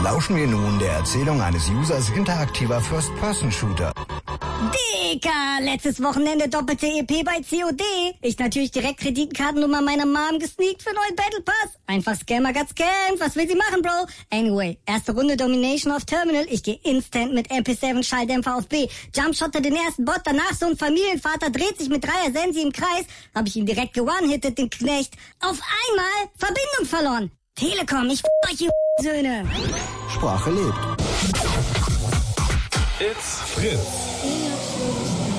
Lauschen wir nun der Erzählung eines Users interaktiver First-Person-Shooter. Dicker, letztes Wochenende doppelte EP bei COD. Ich natürlich direkt Kreditkartennummer meiner Mom gesneakt für neuen Battle Pass. Einfach Scammer got scammed. Was will sie machen, Bro? Anyway, erste Runde Domination auf Terminal. Ich gehe instant mit MP7 Schalldämpfer auf B. Jumpshotte den ersten Bot. Danach so ein Familienvater dreht sich mit 3er Sensi im Kreis. Hab ich ihn direkt one-hitted, den Knecht. Auf einmal Verbindung verloren. Telekom, ich euch, ihr Söhne. Sprache lebt. It's Fritz.